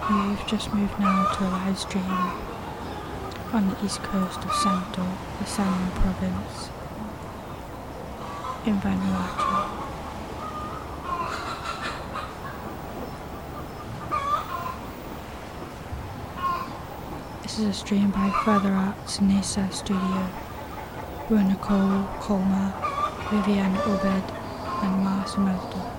You've just moved now to a live stream on the east coast of Santo, the Salmon province, in Vanuatu. This is a stream by Further Arts Nesa Studio, where Nicole Colmer, Viviane Obed and Mars Mazda.